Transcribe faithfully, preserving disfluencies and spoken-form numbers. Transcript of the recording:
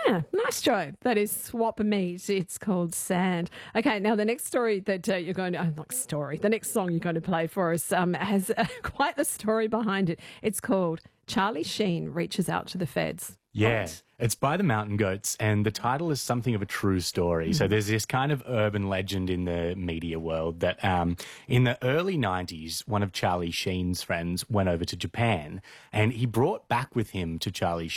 Yeah, nice Joe. That is Swap Meat. It's called Sand. Okay, now the next story that uh, you're going to, oh, not story, the next song you're going to play for us um, has uh, quite the story behind it. It's called Charlie Sheen Reaches Out to the Feds. Yeah, What? it's by the Mountain Goats, and the title is something of a true story. So there's this kind of urban legend in the media world that um, in the early nineties, one of Charlie Sheen's friends went over to Japan, and he brought back with him to Charlie